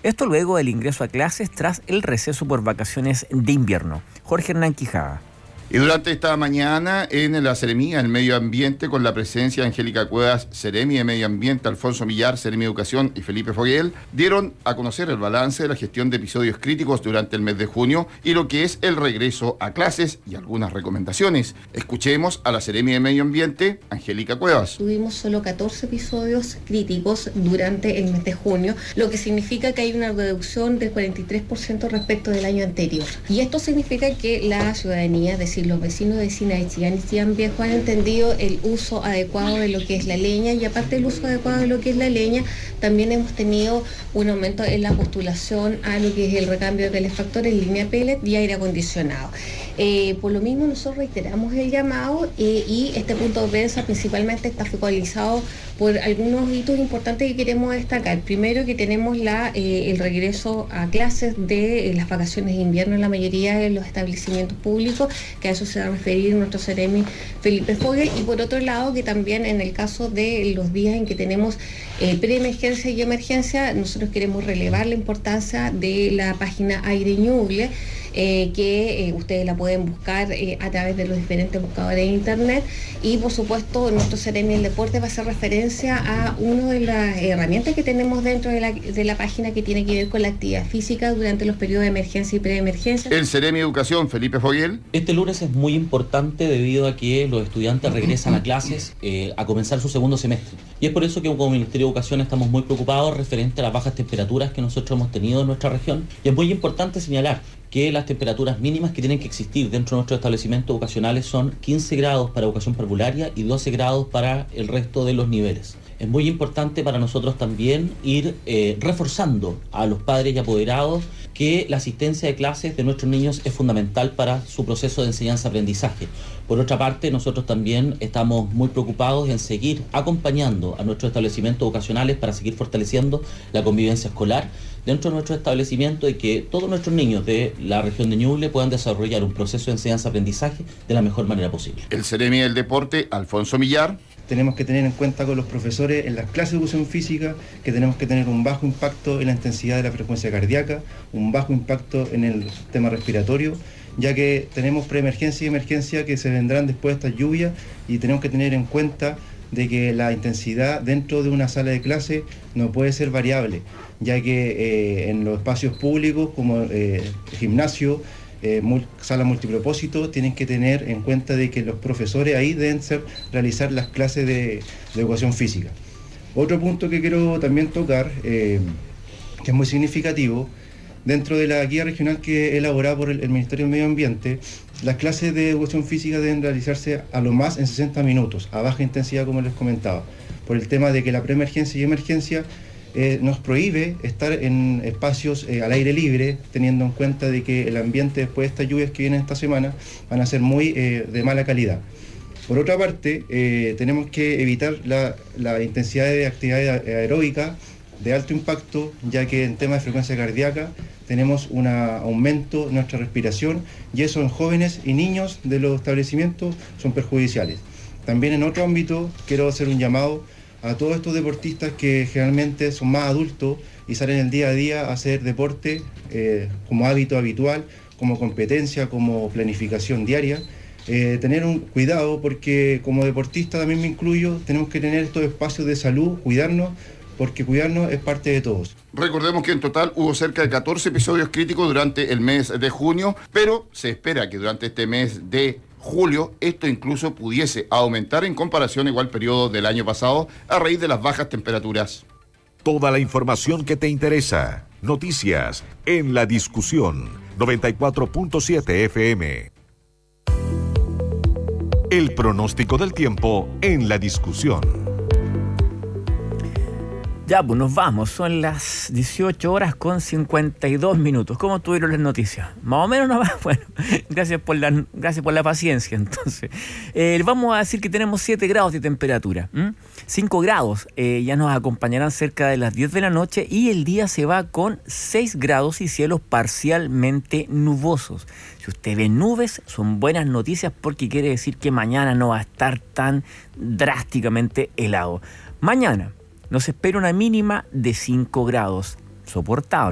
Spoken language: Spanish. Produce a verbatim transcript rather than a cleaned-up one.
Esto luego del ingreso a clases tras el receso por vacaciones de invierno. Jorge Hernán Quijada. Y durante esta mañana en la Seremía, el Medio Ambiente, con la presencia de Angélica Cuevas, Seremi de Medio Ambiente, Alfonso Millar, Seremi de Educación y Felipe Foguel, dieron a conocer el balance de la gestión de episodios críticos durante el mes de junio y lo que es el regreso a clases y algunas recomendaciones. Escuchemos a la Seremi de Medio Ambiente, Angélica Cuevas. Tuvimos solo catorce episodios críticos durante el mes de junio, lo que significa que hay una reducción del cuarenta y tres por ciento respecto del año anterior. Y esto significa que la ciudadanía, es decir, los vecinos, vecinas de Chillán y Chillán Viejo han entendido el uso adecuado de lo que es la leña, y aparte del uso adecuado de lo que es la leña, también hemos tenido un aumento en la postulación a lo que es el recambio de calefactores, línea pellet y aire acondicionado. Eh, por lo mismo nosotros reiteramos el llamado eh, y este punto de prensa principalmente está focalizado por algunos hitos importantes que queremos destacar. Primero, que tenemos la, eh, el regreso a clases de eh, las vacaciones de invierno en la mayoría de los establecimientos públicos, que a eso se va a referir nuestro Seremi Felipe Fogel, y por otro lado que también en el caso de los días en que tenemos eh, preemergencia y emergencia, nosotros queremos relevar la importancia de la página Aire Ñuble, Eh, que eh, ustedes la pueden buscar eh, a través de los diferentes buscadores de internet, y por supuesto nuestro Seremi del Deporte va a hacer referencia a una de las herramientas que tenemos dentro de la, de la página, que tiene que ver con la actividad física durante los periodos de emergencia y preemergencia. El Seremi de Educación, Felipe Foguel. Este lunes es muy importante debido a que los estudiantes regresan a clases eh, a comenzar su segundo semestre, y es por eso que como Ministerio de Educación estamos muy preocupados referente a las bajas temperaturas que nosotros hemos tenido en nuestra región, y es muy importante señalar que las temperaturas mínimas que tienen que existir dentro de nuestros establecimientos educacionales son quince grados para educación parvularia y doce grados para el resto de los niveles. Es muy importante para nosotros también ir eh, reforzando a los padres y apoderados que la asistencia de clases de nuestros niños es fundamental para su proceso de enseñanza-aprendizaje. Por otra parte, nosotros también estamos muy preocupados en seguir acompañando a nuestros establecimientos educacionales para seguir fortaleciendo la convivencia escolar dentro de nuestro establecimiento, y que todos nuestros niños de la región de Ñuble puedan desarrollar un proceso de enseñanza-aprendizaje de la mejor manera posible. El Seremi del Deporte, Alfonso Millar. Tenemos que tener en cuenta con los profesores en las clases de educación física que tenemos que tener un bajo impacto en la intensidad de la frecuencia cardíaca, un bajo impacto en el sistema respiratorio, ya que tenemos preemergencia y emergencia que se vendrán después de estas lluvias, y tenemos que tener en cuenta de que la intensidad dentro de una sala de clase no puede ser variable, ya que eh, en los espacios públicos como eh, gimnasio, Eh, mul- sala multipropósito, tienen que tener en cuenta de que los profesores ahí deben ser, realizar las clases de, de educación física. Otro punto que quiero también tocar, eh, que es muy significativo, dentro de la guía regional que es elaborada por el, el Ministerio del Medio Ambiente, las clases de educación física deben realizarse a lo más en sesenta minutos, a baja intensidad, como les comentaba, por el tema de que la preemergencia y emergencia Eh, nos prohíbe estar en espacios eh, al aire libre, teniendo en cuenta de que el ambiente después de estas lluvias que vienen esta semana van a ser muy eh, de mala calidad. Por otra parte, eh, tenemos que evitar la, la intensidad de actividad aeróbica de alto impacto, ya que en temas de frecuencia cardíaca tenemos un aumento en nuestra respiración, y eso en jóvenes y niños de los establecimientos son perjudiciales. También en otro ámbito quiero hacer un llamado a todos estos deportistas que generalmente son más adultos y salen el día a día a hacer deporte eh, como hábito habitual, como competencia, como planificación diaria. Eh, tener un cuidado, porque como deportista también me incluyo, tenemos que tener estos espacios de salud, cuidarnos, porque cuidarnos es parte de todos. Recordemos que en total hubo cerca de catorce episodios críticos durante el mes de junio, pero se espera que durante este mes de julio esto incluso pudiese aumentar en comparación a igual periodo del año pasado a raíz de las bajas temperaturas. Toda la información que te interesa. Noticias en La Discusión. noventa y cuatro punto siete F M. El pronóstico del tiempo en La Discusión. Ya, pues nos vamos. Son las dieciocho horas con cincuenta y dos minutos. ¿Cómo tuvieron las noticias? Más o menos no va. Bueno, gracias por la, gracias por la paciencia. Entonces, eh, vamos a decir que tenemos siete grados de temperatura. ¿m? cinco grados eh, ya nos acompañarán cerca de las diez de la noche, y el día se va con seis grados y cielos parcialmente nubosos. Si usted ve nubes, son buenas noticias, porque quiere decir que mañana no va a estar tan drásticamente helado. Mañana nos espera una mínima de cinco grados, soportable.